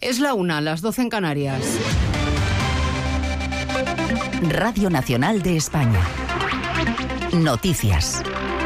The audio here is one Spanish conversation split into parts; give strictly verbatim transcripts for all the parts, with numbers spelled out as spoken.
Es la una, las doce en Canarias. Radio Nacional de España. Noticias.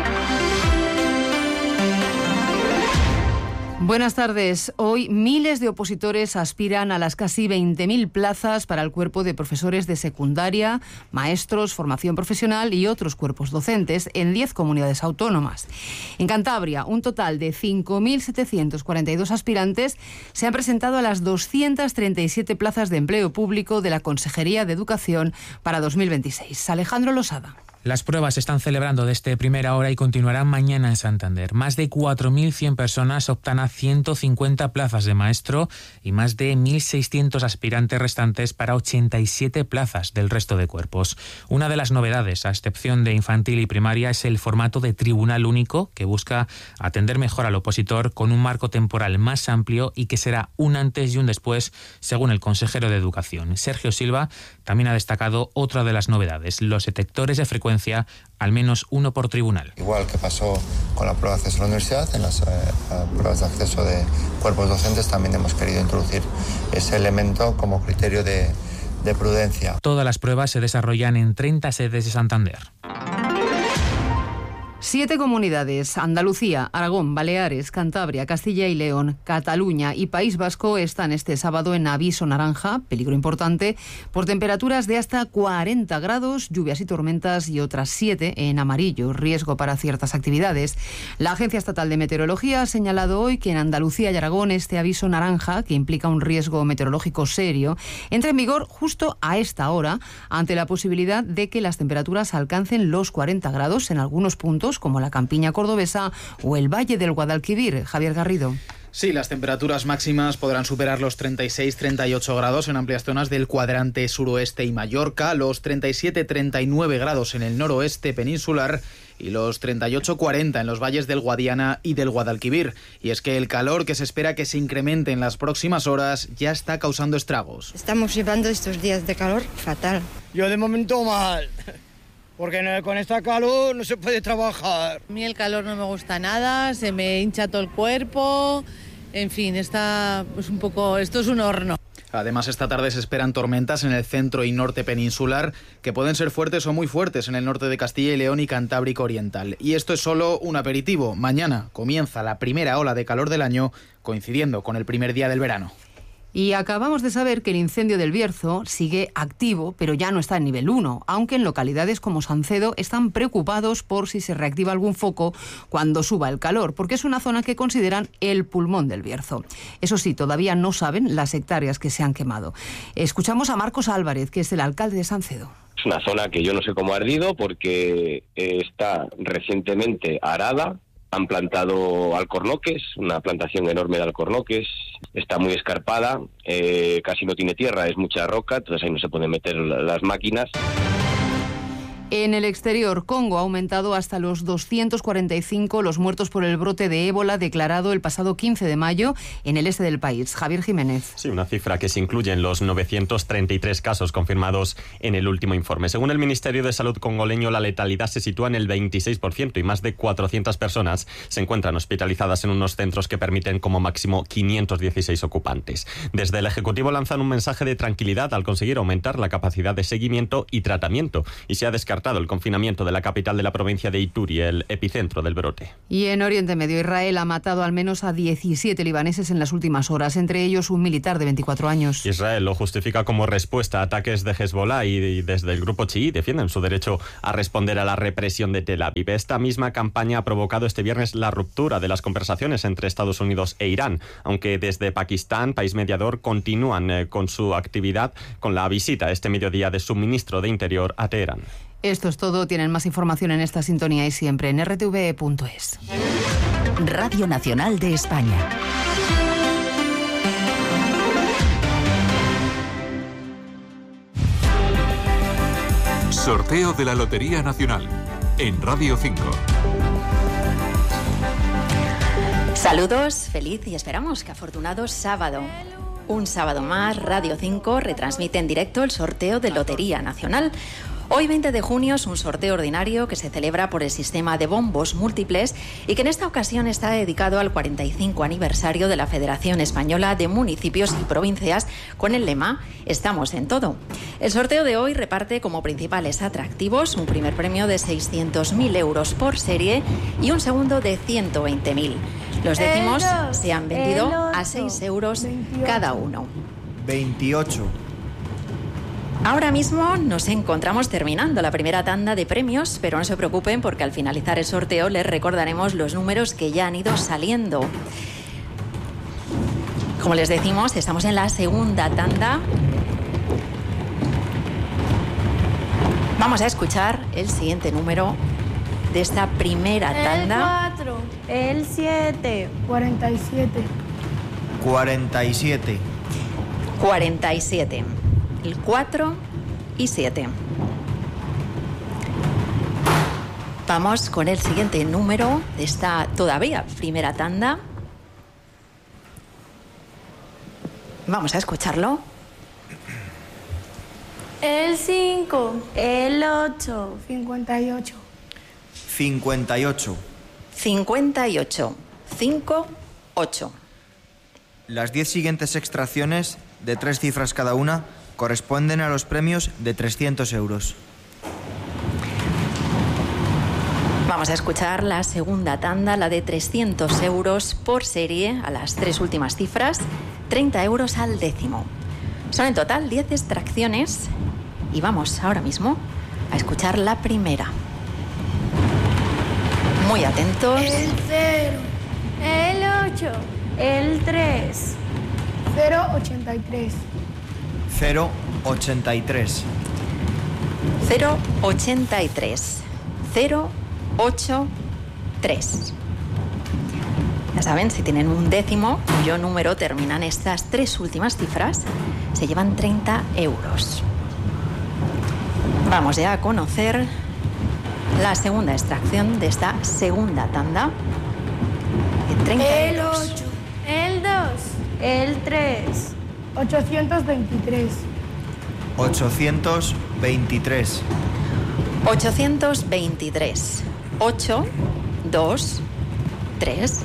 Buenas tardes. Hoy miles de opositores aspiran a las casi veinte mil plazas para el cuerpo de profesores de secundaria, maestros, formación profesional y otros cuerpos docentes en diez comunidades autónomas. En Cantabria, un total de cinco mil setecientos cuarenta y dos aspirantes se han presentado a las doscientas treinta y siete plazas de empleo público de la Consejería de Educación para dos mil veintiséis. Alejandro Losada. Las pruebas se están celebrando desde primera hora y continuarán mañana en Santander. Más de cuatro mil cien personas optan a ciento cincuenta plazas de maestro y más de mil seiscientos aspirantes restantes para ochenta y siete plazas del resto de cuerpos. Una de las novedades, a excepción de infantil y primaria, es el formato de tribunal único, que busca atender mejor al opositor con un marco temporal más amplio y que será un antes y un después, según el consejero de Educación. Sergio Silva también ha destacado otra de las novedades, los detectores de frecuencia, al menos uno por tribunal. Igual que pasó con la prueba de acceso a la universidad, en las eh, pruebas de acceso de cuerpos docentes también hemos querido introducir ese elemento como criterio de, de prudencia. Todas las pruebas se desarrollan en treinta sedes de Santander. Siete comunidades, Andalucía, Aragón, Baleares, Cantabria, Castilla y León, Cataluña y País Vasco, están este sábado en aviso naranja, peligro importante, por temperaturas de hasta cuarenta grados, lluvias y tormentas, y otras siete en amarillo, riesgo para ciertas actividades. La Agencia Estatal de Meteorología ha señalado hoy que en Andalucía y Aragón este aviso naranja, que implica un riesgo meteorológico serio, entra en vigor justo a esta hora, ante la posibilidad de que las temperaturas alcancen los cuarenta grados en algunos puntos, como la Campiña cordobesa o el Valle del Guadalquivir. Javier Garrido. Sí, las temperaturas máximas podrán superar los treinta y seis a treinta y ocho grados en amplias zonas del cuadrante suroeste y Mallorca, los treinta y siete a treinta y nueve grados en el noroeste peninsular y los treinta y ocho a cuarenta en los valles del Guadiana y del Guadalquivir. Y es que el calor que se espera que se incremente en las próximas horas ya está causando estragos. Estamos llevando estos días de calor fatal. Yo de momento mal. Porque con esta calor no se puede trabajar. A mí el calor no me gusta nada, se me hincha todo el cuerpo, en fin, está pues un poco, esto es un horno. Además, esta tarde se esperan tormentas en el centro y norte peninsular, que pueden ser fuertes o muy fuertes en el norte de Castilla y León y Cantábrico Oriental. Y esto es solo un aperitivo. Mañana comienza la primera ola de calor del año, coincidiendo con el primer día del verano. Y acabamos de saber que el incendio del Bierzo sigue activo, pero ya no está en nivel uno, aunque en localidades como Sancedo están preocupados por si se reactiva algún foco cuando suba el calor, porque es una zona que consideran el pulmón del Bierzo. Eso sí, todavía no saben las hectáreas que se han quemado. Escuchamos a Marcos Álvarez, que es el alcalde de Sancedo. Es una zona que yo no sé cómo ha ardido porque está recientemente arada. Han plantado alcornoques, una plantación enorme de alcornoques, está muy escarpada, eh, casi no tiene tierra, es mucha roca, entonces ahí no se pueden meter las máquinas. En el exterior, Congo ha aumentado hasta los doscientos cuarenta y cinco los muertos por el brote de ébola declarado el pasado quince de mayo en el este del país. Javier Jiménez. Sí, una cifra que se incluye en los novecientos treinta y tres casos confirmados en el último informe. Según el Ministerio de Salud congoleño, la letalidad se sitúa en el veintiséis por ciento y más de cuatrocientas personas se encuentran hospitalizadas en unos centros que permiten como máximo quinientos dieciséis ocupantes. Desde el Ejecutivo lanzan un mensaje de tranquilidad al conseguir aumentar la capacidad de seguimiento y tratamiento, y se ha descartado el confinamiento de la capital de la provincia de Ituri, el epicentro del brote. Y en Oriente Medio, Israel ha matado al menos a diecisiete libaneses en las últimas horas, entre ellos un militar de veinticuatro años. Israel lo justifica como respuesta a ataques de Hezbollah y, y desde el grupo chií defienden su derecho a responder a la represión de Tel Aviv. Esta misma campaña ha provocado este viernes la ruptura de las conversaciones entre Estados Unidos e Irán, aunque desde Pakistán, país mediador, continúan eh, con su actividad con la visita este mediodía de su ministro de Interior a Teherán. Esto es todo. Tienen más información en esta sintonía y siempre en r t v punto es. Radio Nacional de España. Sorteo de la Lotería Nacional en Radio cinco. Saludos, feliz y esperamos que afortunado sábado. Un sábado más, Radio cinco retransmite en directo el sorteo de Lotería Nacional. Hoy, veinte de junio, es un sorteo ordinario que se celebra por el sistema de bombos múltiples y que en esta ocasión está dedicado al cuarenta y cinco aniversario de la Federación Española de Municipios y Provincias, con el lema «Estamos en todo». El sorteo de hoy reparte como principales atractivos un primer premio de seiscientos mil euros por serie y un segundo de ciento veinte mil. Los décimos se han vendido a seis euros cada uno. veintiocho. Ahora mismo nos encontramos terminando la primera tanda de premios, pero no se preocupen porque al finalizar el sorteo les recordaremos los números que ya han ido saliendo. Como les decimos, estamos en la segunda tanda. Vamos a escuchar el siguiente número de esta primera tanda. El cuatro, el siete, cuarenta y siete. cuarenta y siete. cuarenta y siete. El cuatro y siete. Vamos con el siguiente número de esta todavía primera tanda. Vamos a escucharlo. El cinco, el ocho, cincuenta y ocho. cincuenta y ocho. cincuenta y ocho. cinco, ocho. Las diez siguientes extracciones, de tres cifras cada una, corresponden a los premios de trescientos euros. Vamos a escuchar la segunda tanda, la de trescientos euros por serie, a las tres últimas cifras, treinta euros al décimo. Son en total diez extracciones y vamos ahora mismo a escuchar la primera. Muy atentos. El cero, el ocho, el tres, cero ochenta y tres. cero ochenta y tres. cero ochenta y tres. cero ocho tres. Ya saben, si tienen un décimo cuyo número terminan estas tres últimas cifras, se llevan treinta euros. Vamos ya a conocer la segunda extracción de esta segunda tanda de treinta el euros. ocho, el dos, el tres, ochocientos veintitrés. ochocientos veintitrés. ochocientos veintitrés. ocho, dos, tres.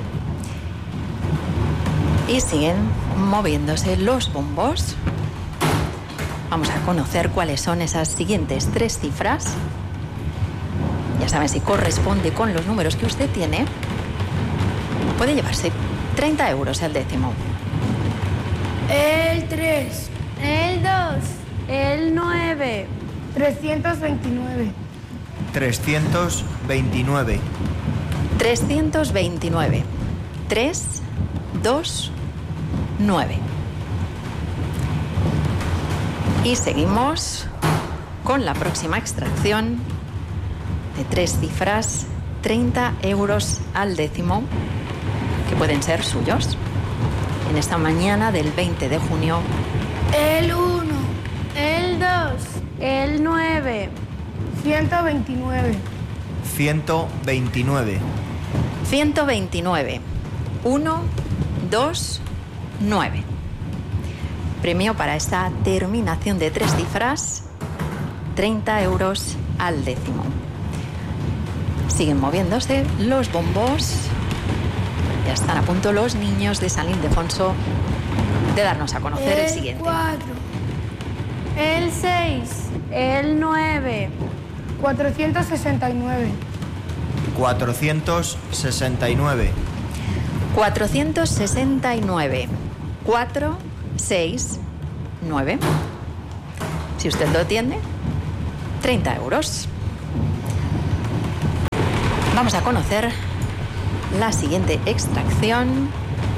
Y siguen moviéndose los bombos. Vamos a conocer cuáles son esas siguientes tres cifras. Ya saben, si corresponde con los números que usted tiene, puede llevarse treinta euros al décimo. El tres, el dos, el nueve, trescientos veintinueve. trescientos veintinueve. trescientos veintinueve. tres, dos, nueve. Y seguimos con la próxima extracción de tres cifras, treinta euros al décimo, que pueden ser suyos en esta mañana del veinte de junio. El uno, el dos, el nueve, ciento veintinueve. ciento veintinueve. ciento veintinueve. uno, dos, nueve. Premio para esta terminación de tres cifras, treinta euros al décimo. Siguen moviéndose los bombos. Ya están a punto los niños de San Ildefonso de darnos a conocer el, el siguiente. cuatro, el seis, el nueve, cuatrocientos sesenta y nueve. cuatrocientos sesenta y nueve. cuatrocientos sesenta y nueve. cuatro, seis, nueve. Si usted lo tiene, treinta euros. Vamos a conocer la siguiente extracción.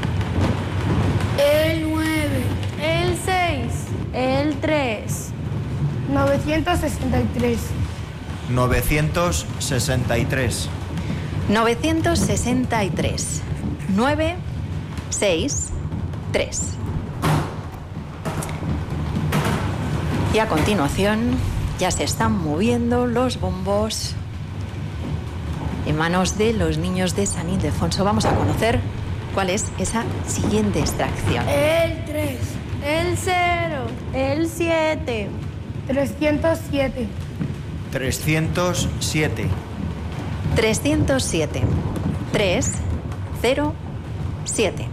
El nueve, el seis, el tres, novecientos sesenta y tres. novecientos sesenta y tres. novecientos sesenta y tres. nueve, seis, tres. Y a continuación ya se están moviendo los bombos en manos de los niños de San Ildefonso. Vamos a conocer cuál es esa siguiente extracción. El tres, el cero, el siete, trescientos siete. trescientos siete. trescientos siete. tres cero siete.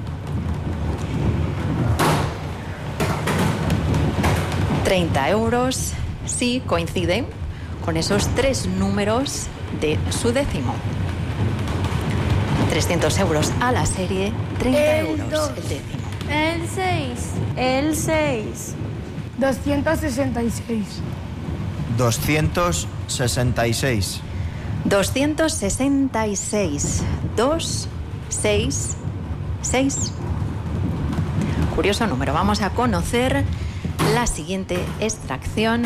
treinta euros si coincide con esos tres números de su décimo. trescientos euros a la serie, treinta El euros dos. el décimo. El seis. El seis. doscientos sesenta y seis. doscientos sesenta y seis. doscientos sesenta y seis. dos, seis, seis. Curioso número. Vamos a conocer la siguiente extracción.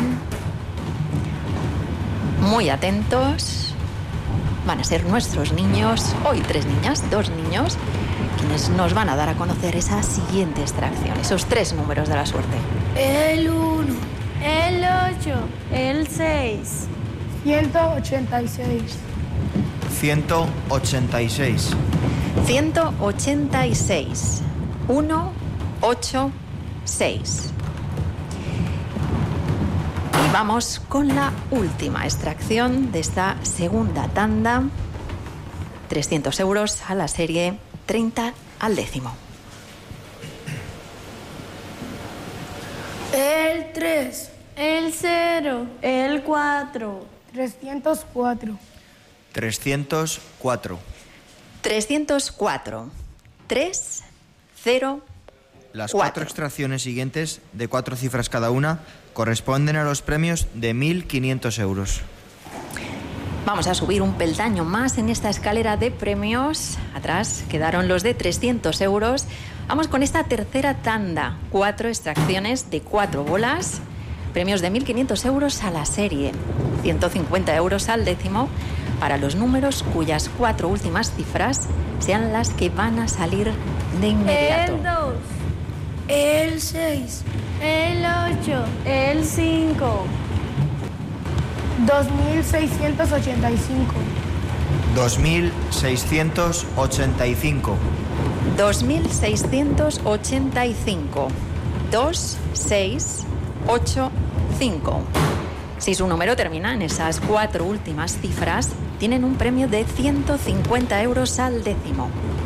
Muy atentos. Van a ser nuestros niños, hoy tres niñas, dos niños, quienes nos van a dar a conocer esa siguiente extracción, esos tres números de la suerte. El uno. El ocho. El seis. ciento ochenta y seis. ciento ochenta y seis. ciento ochenta y seis. uno, ocho, seis. Y vamos con la última extracción de esta segunda tanda. trescientos euros a la serie, treinta al décimo. El tres. El cero. El cuatro. trescientos cuatro. trescientos cuatro. trescientos cuatro. tres, cero, Las Cuatro. cuatro extracciones siguientes, de cuatro cifras cada una, corresponden a los premios de mil quinientos euros. Vamos a subir un peldaño más en esta escalera de premios. Atrás quedaron los de trescientos euros. Vamos con esta tercera tanda. Cuatro extracciones de cuatro bolas. Premios de mil quinientos euros a la serie. ciento cincuenta euros al décimo para los números cuyas cuatro últimas cifras sean las que van a salir de inmediato. El dos. El seis. El ocho. El cinco. dos mil seiscientos ochenta y cinco. dos mil seiscientos ochenta y cinco. dos mil seiscientos ochenta y cinco. dos, seis, ocho, cinco. Si su número termina en esas cuatro últimas cifras, tienen un premio de ciento cincuenta euros al décimo.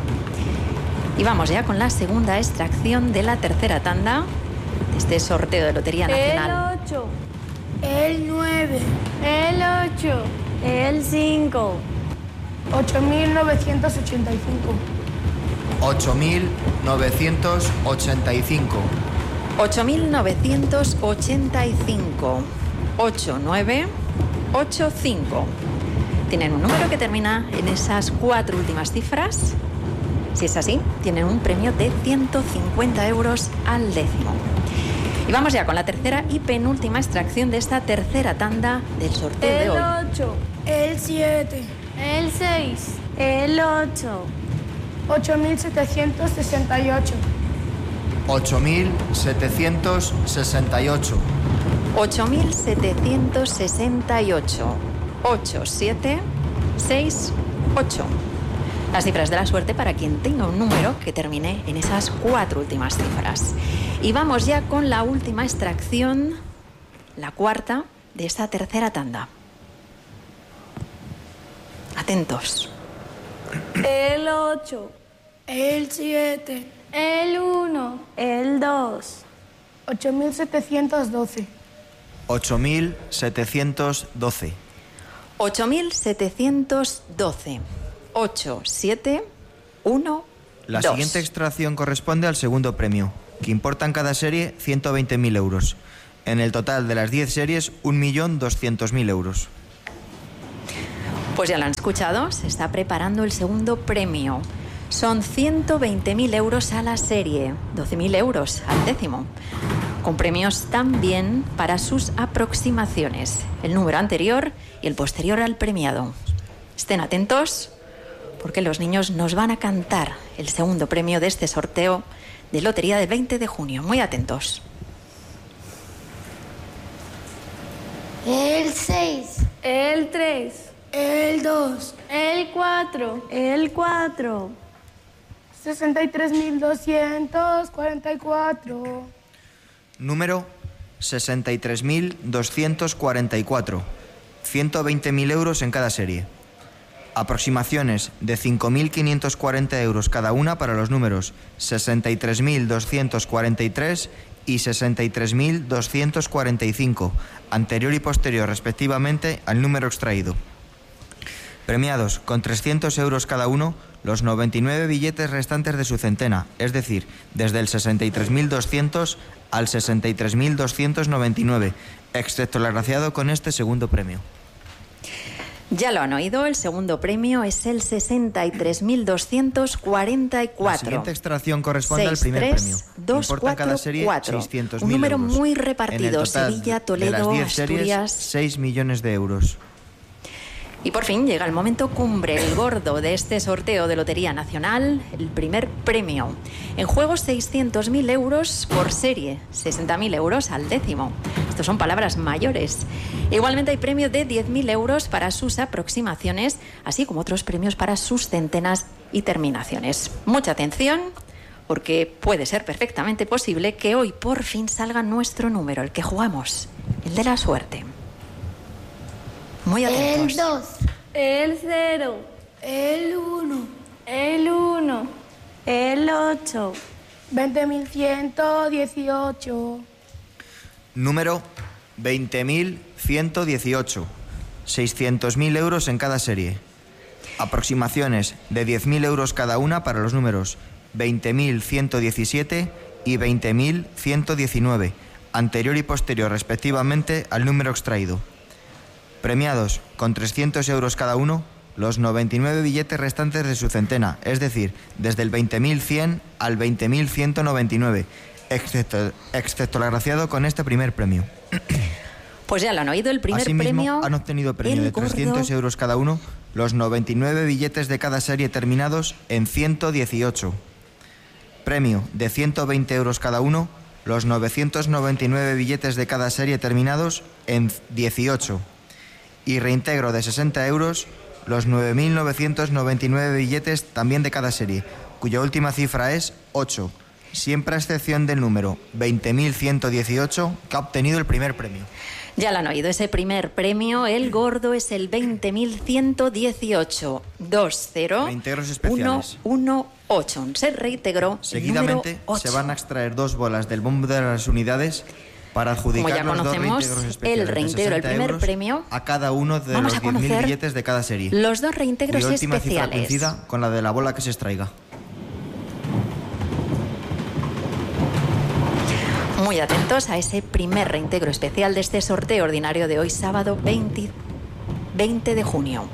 Y vamos ya con la segunda extracción de la tercera tanda de este sorteo de Lotería Nacional. El ocho. El nueve. El ocho. El cinco. ocho mil novecientos ochenta y cinco. ocho mil novecientos ochenta y cinco. ocho mil novecientos ochenta y cinco. ocho nueve ocho cinco. Tienen un número que termina en esas cuatro últimas cifras. Si es así, tienen un premio de ciento cincuenta euros al décimo. Y vamos ya con la tercera y penúltima extracción de esta tercera tanda del sorteo de hoy. El ocho. El siete. El seis. El ocho. ocho mil setecientos sesenta y ocho. ocho mil setecientos sesenta y ocho. ocho mil setecientos sesenta y ocho. ocho siete seis ocho. Las cifras de la suerte para quien tenga un número que termine en esas cuatro últimas cifras. Y vamos ya con la última extracción, la cuarta de esta tercera tanda. Atentos. El ocho. El siete. El uno. El dos. ocho mil setecientos doce. ocho mil setecientos doce. ocho mil setecientos doce. ocho siete uno La dos. siguiente extracción corresponde al segundo premio, que importa en cada serie ciento veinte mil euros. En el total de las diez series, un millón doscientos mil euros. Pues ya lo han escuchado, se está preparando el segundo premio. Son ciento veinte mil euros a la serie, doce mil euros al décimo, con premios también para sus aproximaciones, el número anterior y el posterior al premiado. Estén atentos, porque los niños nos van a cantar el segundo premio de este sorteo de lotería del veinte de junio. Muy atentos. El seis. El tres. El dos. El cuatro. El cuatro. sesenta y tres mil doscientos cuarenta y cuatro. Número sesenta y tres mil doscientos cuarenta y cuatro, ciento veinte mil euros en cada serie. Aproximaciones de cinco mil quinientos cuarenta euros cada una para los números sesenta y tres mil doscientos cuarenta y tres y sesenta y tres mil doscientos cuarenta y cinco, anterior y posterior respectivamente al número extraído. Premiados con trescientos euros cada uno los noventa y nueve billetes restantes de su centena, es decir, desde el sesenta y tres mil doscientos al sesenta y tres mil doscientos noventa y nueve, excepto el agraciado con este segundo premio. Ya lo han oído, el segundo premio es el sesenta y tres mil doscientos cuarenta y cuatro. La siguiente extracción corresponde seis, al primer tres, premio. dos, Importa en cada serie cuatro. seiscientos Un mil número euros. muy repartido. En el total Sevilla, Toledo, de las diez Asturias. series, seis millones de euros. Y por fin llega el momento cumbre, el gordo de este sorteo de Lotería Nacional, el primer premio. En juego seiscientos mil euros por serie, sesenta mil euros al décimo. Estos son palabras mayores. Igualmente hay premio de diez mil euros para sus aproximaciones, así como otros premios para sus centenas y terminaciones. Mucha atención, porque puede ser perfectamente posible que hoy por fin salga nuestro número, el que jugamos, el de la suerte. Muy atentos. El dos, el cero, el uno, el uno, el ocho, veinte mil ciento dieciocho. Número veinte mil ciento dieciocho, seiscientos mil euros en cada serie. Aproximaciones de diez mil euros cada una para los números veinte mil ciento diecisiete y veinte mil ciento diecinueve, anterior y posterior respectivamente al número extraído. Premiados con trescientos euros cada uno los noventa y nueve billetes restantes de su centena, es decir, desde el veinte mil cien al veinte mil ciento noventa y nueve, excepto, excepto el agraciado con este primer premio. Pues ya lo han oído, el primer Asimismo, premio. han obtenido premio el de gordo. trescientos euros cada uno los noventa y nueve billetes de cada serie terminados en ciento dieciocho. Premio de ciento veinte euros cada uno los novecientos noventa y nueve billetes de cada serie terminados en dieciocho. Y reintegro de sesenta euros los nueve mil novecientos noventa y nueve billetes también de cada serie, cuya última cifra es ocho, siempre a excepción del número veinte mil ciento dieciocho, que ha obtenido el primer premio. Ya lo han oído, ese primer premio, el gordo, es el veinte mil ciento dieciocho, dos cero Reintegros uno especiales. uno ocho. Se reintegró. Seguidamente el número se van a extraer dos bolas del bombo de las unidades para adjudicar Como ya los dos conocemos, reintegros especiales el de reintegro, el sesenta primer euros premio. a cada uno de Vamos los a diez mil conocer billetes de cada serie. los dos reintegros cuya última cifra especiales. coincida con la de la bola que se extraiga. Muy atentos a ese primer reintegro especial de este sorteo ordinario de hoy, sábado veinte, veinte de junio.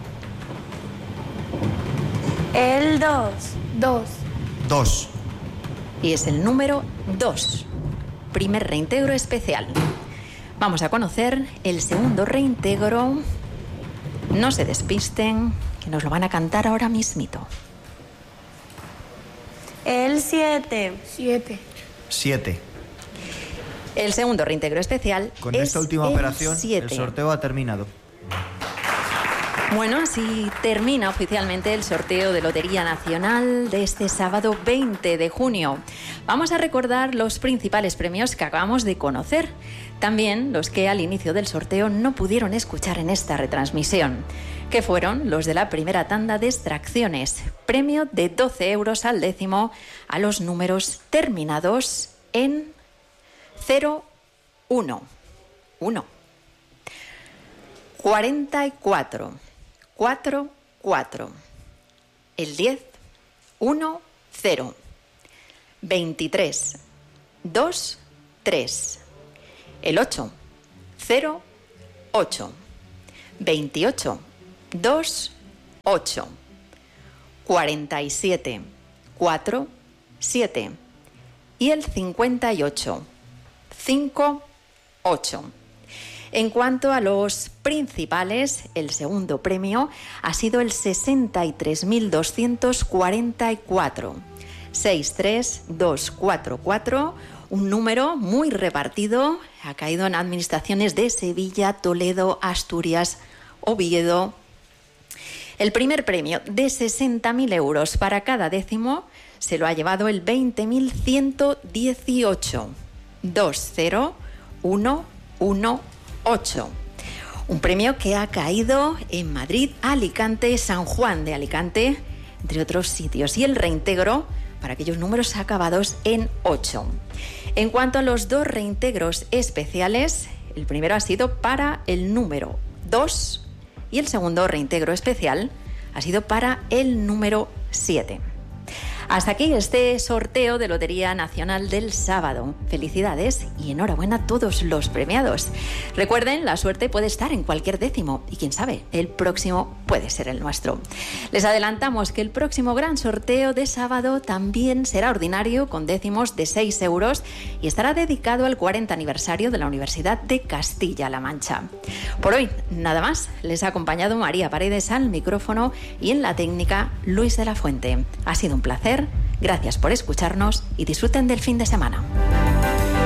El dos, dos. Dos. Y es el número dos. Primer reintegro especial. Vamos a conocer el segundo reintegro. No se despisten, que nos lo van a cantar ahora mismito. El siete, siete. Siete. El segundo reintegro especial Con es esta última el operación, siete. el sorteo ha terminado. Bueno, así termina oficialmente el sorteo de Lotería Nacional de este sábado veinte de junio. Vamos a recordar los principales premios que acabamos de conocer, también los que al inicio del sorteo no pudieron escuchar en esta retransmisión, que fueron los de la primera tanda de extracciones. Premio de doce euros al décimo a los números terminados en cero uno. uno. cuarenta y cuatro. cuatro, cuatro. El diez, uno, cero. veintitrés, dos, tres. El ocho, cero, ocho. veintiocho, dos, ocho. cuarenta y siete, cuatro, siete. Y el cincuenta y ocho, cinco, ocho. En cuanto a los principales, el segundo premio ha sido el sesenta y tres mil doscientos cuarenta y cuatro. seis tres dos cuatro cuatro, un número muy repartido, ha caído en administraciones de Sevilla, Toledo, Asturias, Oviedo. El primer premio de sesenta mil euros para cada décimo se lo ha llevado el veinte mil ciento dieciocho. dos cero uno uno ocho. Un premio que ha caído en Madrid, Alicante, San Juan de Alicante, entre otros sitios. Y el reintegro para aquellos números acabados en ocho. En cuanto a los dos reintegros especiales, el primero ha sido para el número dos y el segundo reintegro especial ha sido para el número siete. Hasta aquí este sorteo de Lotería Nacional del sábado. Felicidades y enhorabuena a todos los premiados. Recuerden, la suerte puede estar en cualquier décimo y quién sabe, el próximo puede ser el nuestro. Les adelantamos que el próximo gran sorteo de sábado también será ordinario con décimos de seis euros y estará dedicado al cuarenta aniversario de la Universidad de Castilla-La Mancha. Por hoy, nada más. Les ha acompañado María Paredes al micrófono y en la técnica Luis de la Fuente. Ha sido un placer. Gracias por escucharnos y disfruten del fin de semana.